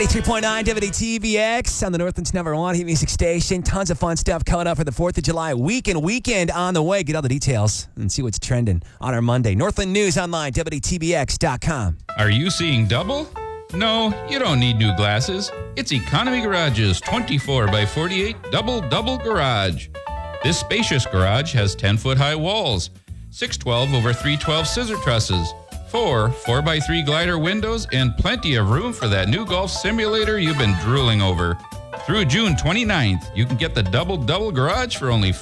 3.9 WTVX on the Northland's #1 hit music station. Tons of fun stuff coming up for the 4th of July weekend on the way. Get all the details and see what's trending on our Monday. Northland News Online, WTVX.com. Are you seeing double? No, you don't need new glasses. It's Economy Garage's 24 by 48 double garage. This spacious garage has 10-foot high walls, 612 over 312 scissor trusses, 4x3 glider windows, and plenty of room for that new golf simulator you've been drooling over. Through June 29th, you can get the double garage for only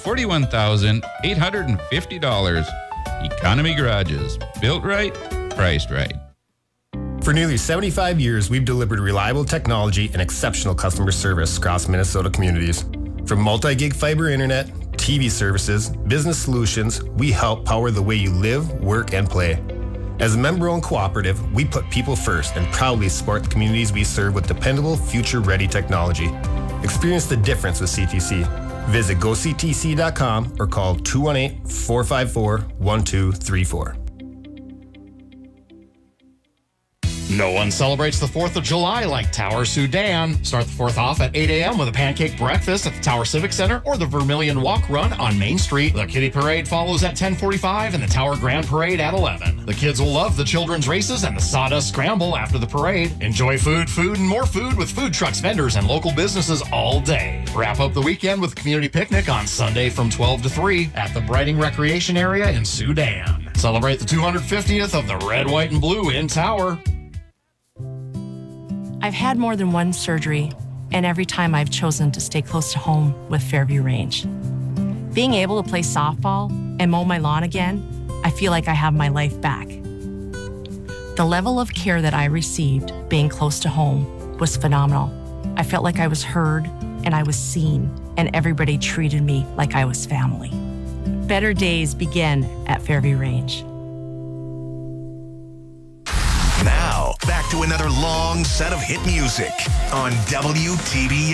$41,850. Economy Garages. Built right, priced right. For nearly 75 years, we've delivered reliable technology and exceptional customer service across Minnesota communities. From multi-gig fiber internet, TV services, business solutions, we help power the way you live, work, and play. As a member-owned cooperative, we put people first and proudly support the communities we serve with dependable, future-ready technology. Experience the difference with CTC. Visit goctc.com or call 218-454-1234. No one celebrates the 4th of July like Tower Sudan. Start the 4th off at 8 a.m. with a pancake breakfast at the Tower Civic Center or the Vermilion Walk Run on Main Street. The Kitty Parade follows at 10:45 and the Tower Grand Parade at 11. The kids will love the children's races and the Sawdust Scramble after the parade. Enjoy food, and more food with food trucks, vendors, and local businesses all day. Wrap up the weekend with a community picnic on Sunday from 12 to 3 at the Brighting Recreation Area in Sudan. Celebrate the 250th of the Red, White, and Blue in Tower. I've had more than one surgery, and every time I've chosen to stay close to home with Fairview Range. Being able to play softball and mow my lawn again, I feel like I have my life back. The level of care that I received being close to home was phenomenal. I felt like I was heard and I was seen, and everybody treated me like I was family. Better days begin at Fairview Range. Now, back to another long set of hit music on WTVX.